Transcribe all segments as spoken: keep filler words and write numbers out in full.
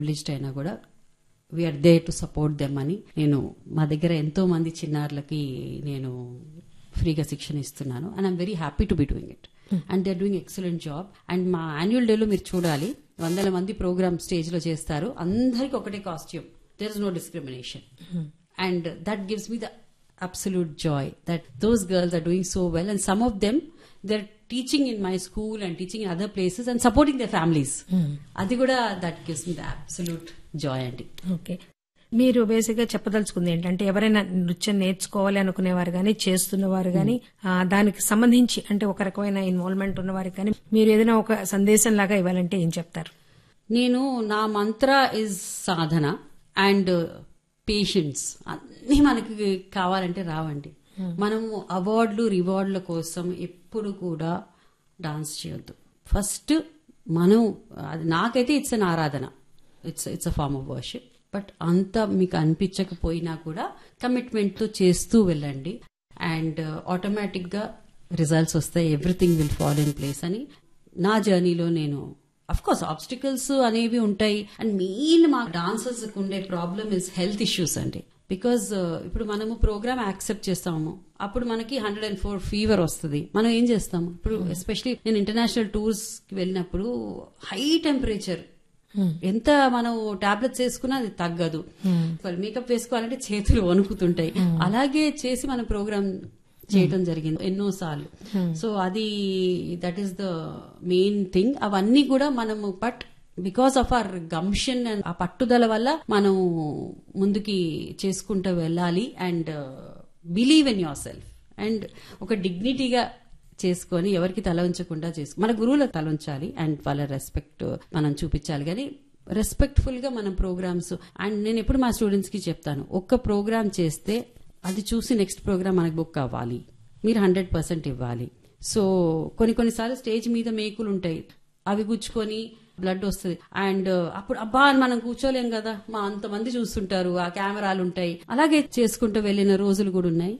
Privileged అయినా కూడా we are they to support them అని నేను మా దగ్గర ఎంతో మంది చిన్నారులకి నేను ఫ్రీగా శిక్షణ ఇస్తున్నాను and I'm very happy to be doing it and they are doing excellent job. And మా యాన్యువల్ డేలో మీరు చూడాలి, వందల మంది ప్రోగ్రామ్ స్టేజ్ లో చేస్తారు, అందరికి ఒకటే costume, there is no discrimination. And that gives me the absolute Joy that those girls are doing so well and some of them they are teaching in my school and teaching in other places and supporting there families. అది కూడా that gives me the absolute Joy అండి. Okay, మీరు basic గా చెప్పదలుచుకుంది ఏంటంటే ఎవరైనా నృత్యం నేర్చుకోవాలి అనుకునేవారు గానీ, చేస్తున్నవారు గానీ, దానికి సంబంధించి అంటే ఒక రకమైన ఇన్వాల్వ్మెంట్ ఉన్నవారికి కానీ మీరు ఏదైనా ఒక సందేశం లాగా ఇవ్వాలంటే ఏం చెప్తారు? నేను నా మంత్ర ఇస్ సాధన అండ్ పేషెన్స్. అన్ని మనకి కావాలంటే రావండి. మనము అవార్డులు రివార్డుల కోసం ఎప్పుడు కూడా డాన్స్ చేయొద్దు. ఫస్ట్ మనం, అది నాకైతే ఇట్స్ అన్ ఆరాధన, it's it's a form of worship. But అంత మీకు అనిపించకపోయినా కూడా కమిట్మెంట్ తో చేస్తూ వెళ్ళండి అండ్ ఆటోమేటిక్ గా రిజల్ట్స్ వస్తాయి. Everything will fall in place అని నా జర్నీలో నేను, అఫ్ కోర్స్ ఆబ్స్టికల్స్ అనేవి ఉంటాయి. అండ్ మెయిన్ మా డాన్సర్స్ ఉండే ప్రాబ్లమ్ ఇస్ హెల్త్ ఇష్యూస్ అండి. బికాజ్ ఇప్పుడు మనము ప్రోగ్రామ్ యాక్సెప్ట్ చేస్తాము, అప్పుడు మనకి హండ్రెడ్ అండ్ ఫోర్ ఫీవర్ వస్తుంది. మనం ఏం చేస్తాము ఇప్పుడు, ఎస్పెషలీ నేను ఇంటర్నేషనల్ టూర్స్ కి వెళ్ళినప్పుడు హై టెంపరేచర్, ఎంత మనం టాబ్లెట్స్ వేసుకున్నా అది తగ్గదు. మేకప్ వేసుకోవాలంటే చేతులు వణుకుతుంటాయి. అలాగే చేసి మన ప్రోగ్రామ్ చేయటం జరిగింది ఎన్నో సార్లు. సో అది that is the main thing. అవన్నీ కూడా మనము but because of our గంషన్ and ఆ పట్టుదల వల్ల మనం ముందుకి చేసుకుంటూ వెళ్ళాలి and believe in your self and ఒక డిగ్నిటీగా చేసుకొని ఎవరికి తల ఉంచకుండా చేసుకో, మన గురువులకు తల ఉంచాలి అండ్ వాళ్ళ రెస్పెక్ట్ మనం చూపించాలి. కానీ రెస్పెక్ట్ఫుల్ గా మనం ప్రోగ్రామ్స్, అండ్ నేను ఎప్పుడు మా స్టూడెంట్స్ కి చెప్తాను, ఒక్క ప్రోగ్రామ్ చేస్తే అది చూసి నెక్స్ట్ ప్రోగ్రామ్ మనకు బుక్ అవ్వాలి, మీరు హండ్రెడ్ పర్సెంట్ ఇవ్వాలి. సో కొన్ని కొన్నిసార్లు స్టేజ్ మీద మేకులు ఉంటాయి, అవి గుచ్చుకొని బ్లడ్ వస్తుంది అండ్ అప్పుడు అబ్బా అని మనం కూర్చోలేం కదా, మా అంతమంది చూస్తుంటారు, ఆ కెమెరాలు ఉంటాయి. అలాగే చేసుకుంటూ వెళ్ళిన రోజులు కూడా ఉన్నాయి.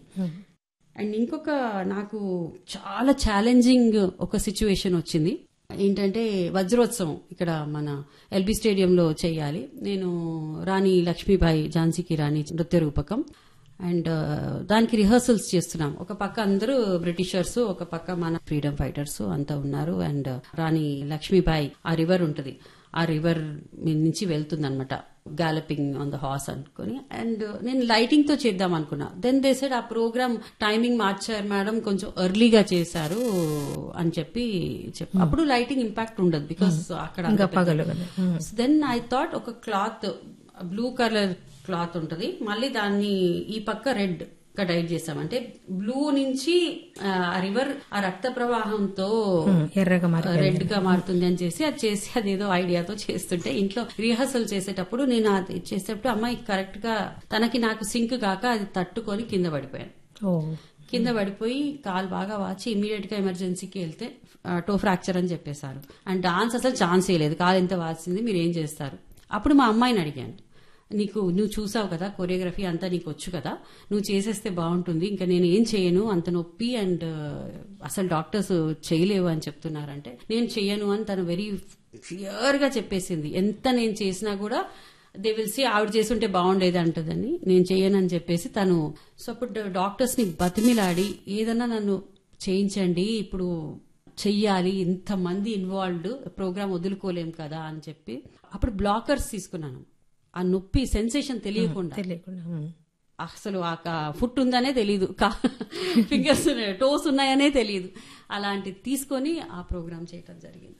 అండ్ ఇంకొక నాకు చాలా ఛాలెంజింగ్ ఒక సిచ్యువేషన్ వచ్చింది. ఏంటంటే వజ్రోత్సవం ఇక్కడ మన ఎల్బీ స్టేడియంలో చేయాలి. నేను రాణి లక్ష్మీబాయి, ఝాన్సీకి రాణి నృత్య రూపకం అండ్ దానికి రిహర్సల్స్ చేస్తున్నాం. ఒక పక్క అందరూ బ్రిటిషర్స్, ఒక పక్క మన ఫ్రీడమ్ ఫైటర్స్ అంతా ఉన్నారు. అండ్ రాణి లక్ష్మీబాయి ఆ రివర్ ఉంటది, ఆ రివర్ నుంచి వెళ్తుంది అనమాట, గాలపింగ్ ఆన్ ద హార్స్ అనుకుని. అండ్ నేను లైటింగ్ తో చేద్దాం అనుకున్నా. దెన్ దే సెడ్ ఆ ప్రోగ్రామ్ టైమింగ్ మార్చారు మేడం, కొంచెం ఎర్లీగా చేశారు అని చెప్పి చెప్పి అప్పుడు లైటింగ్ ఇంపాక్ట్ ఉండదు బికాస్ అక్కడ. దెన్ ఐ థాట్ ఒక క్లాత్, బ్లూ కలర్ క్లాత్ ఉంటది, మళ్ళీ దాన్ని ఈ పక్క రెడ్ డైట్ చేసామంటే బ్లూ నుంచి ఆ రివర్ ఆ రక్త ప్రవాహంతో ఎర్రగా రెడ్ గా మారుతుంది అని చేసి అది చేసి అదేదో ఐడియాతో చేస్తుంటే ఇంట్లో రిహర్సల్ చేసేటప్పుడు నేను అది చేసేటప్పుడు అమ్మాయి కరెక్ట్ గా తనకి నాకు సింక్ కాక అది తట్టుకొని కింద పడిపోయాను. కింద పడిపోయి కాలు బాగా వాచి ఇమీడియట్ గా ఎమర్జెన్సీకి వెళ్తే టో ఫ్రాక్చర్ అని చెప్పేశారు. అండ్ డాన్స్ అసలు ఛాన్స్ లేదు, కాలు ఎంత వాచింది, మీరు ఏం చేస్తారు? అప్పుడు మా అమ్మాయిని అడిగాను, నీకు నువ్వు చూసావు కదా కొరియోగ్రఫీ అంతా నీకు వచ్చు కదా, నువ్వు చేసేస్తే బాగుంటుంది, ఇంకా నేను ఏం చేయను, అంత నొప్పి అండ్ అసలు డాక్టర్స్ చేయలేవు అని చెప్తున్నారంటే నేను చెయ్యను అని తను వెరీ క్లియర్ గా చెప్పేసింది. ఎంత నేను చేసినా కూడా దే విల్ సీ ఆవిడ చేస్తుంటే బాగుండేది అంటదని, నేను చెయ్యనని చెప్పేసి తను. సో అప్పుడు డాక్టర్స్ ని బతిమిలాడి ఏదన్నా నన్ను చేయించండి, ఇప్పుడు చెయ్యాలి, ఇంతమంది ఇన్వాల్వ్డ్, ప్రోగ్రామ్ వదులుకోలేం కదా అని చెప్పి అప్పుడు బ్లాకర్స్ తీసుకున్నాను. ఆ నొప్పి సెన్సేషన్ తెలియకుండా తెలియకుండా అసలు ఆ ఫుట్ ఉందనే తెలియదు, ఫింగర్స్ టోస్ ఉన్నాయనే తెలియదు, అలాంటి తీసుకొని ఆ ప్రోగ్రామ్ చేయటం జరిగింది.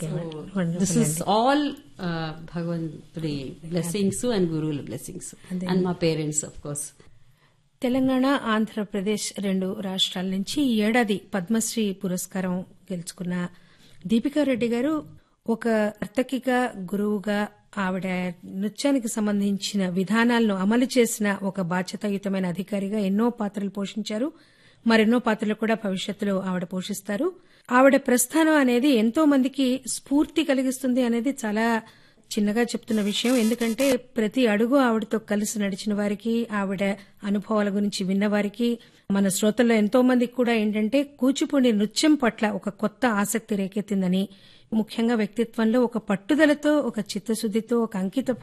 దిస్ ఇస్ ఆల్ భగవంతుడి బ్లెస్సింగ్స్ అండ్ గురువుల బ్లెస్సింగ్స్ అండ్ మా parents of course. Telangana, Andhra Pradesh రెండు రాష్ట్రాల నుంచి ఈ ఏడాది పద్మశ్రీ పురస్కారం గెలుచుకున్న దీపికారెడ్డి గారు ఒక నర్తకిగా, గురువుగా ఆవిడ నృత్యానికి సంబంధించిన విధానాలను అమలు చేసిన ఒక బాధ్యతాయుతమైన అధికారిగా ఎన్నో పాత్రలు పోషించారు. మరెన్నో పాత్రలు కూడా భవిష్యత్తులో ఆవిడ పోషిస్తారు. ఆవిడ ప్రస్థానం అనేది ఎంతో మందికి స్ఫూర్తి కలిగిస్తుంది అనేది చాలా చిన్నగా చెప్తున్న విషయం. ఎందుకంటే ప్రతి అడుగు ఆవిడతో కలిసి నడిచిన వారికి, ఆవిడ అనుభవాల గురించి విన్నవారికి, మన శ్రోతల్లో ఎంతో మందికి కూడా ఏంటంటే కూచిపూడి నృత్యం పట్ల ఒక కొత్త ఆసక్తి రేకెత్తిందని, ముఖ్యంగా వ్యక్తిత్వంలో ఒక పట్టుదలతో, ఒక చిత్తశుద్ధితో, ఒక అంకిత